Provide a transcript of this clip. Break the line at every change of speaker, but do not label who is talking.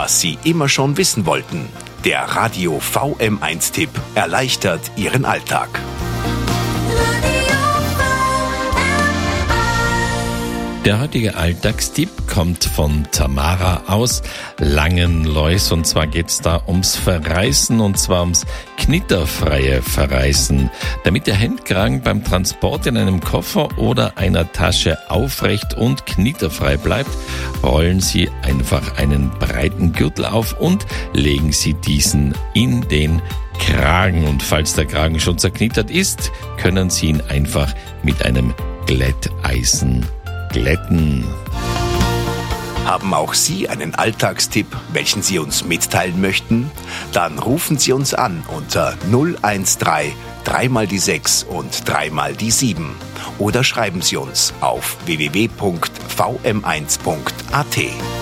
was Sie immer schon wissen wollten. Der Radio VM1-Tipp erleichtert Ihren Alltag.
Der heutige Alltagstipp kommt von Tamara aus Langenlois, und zwar geht's da ums Verreißen, und zwar ums knitterfreie Verreißen. Damit der Hemdkragen beim Transport in einem Koffer oder einer Tasche aufrecht und knitterfrei bleibt, rollen Sie einfach einen breiten Gürtel auf und legen Sie diesen in den Kragen. Und falls der Kragen schon zerknittert ist, können Sie ihn einfach mit einem Glätteisen glätten.
Haben auch Sie einen Alltagstipp, welchen Sie uns mitteilen möchten? Dann rufen Sie uns an unter 013 3 mal die 6 und 3 mal die 7 oder schreiben Sie uns auf www.vm1.at.